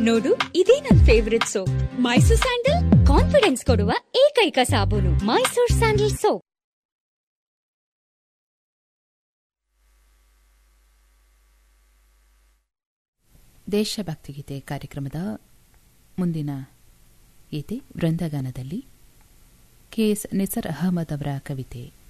ನೋಡು, ಇದೇ ನನ್ favourite soap. Mysore sandal confidence ಕೊಡುವ ಏಕೈಕ ಸಾಬೂನು. Mysore sandal soap. ದೇಶಭಕ್ತಿಗೀತೆ ಕಾರ್ಯಕ್ರಮದ ಮುಂದಿನ ಗೀತೆ ವೃಂದಗಾನದಲ್ಲಿ ಕೆಎಸ್ ನಿಸರ್ ಅಹಮದ್ ಅವರ ಕವಿತೆ.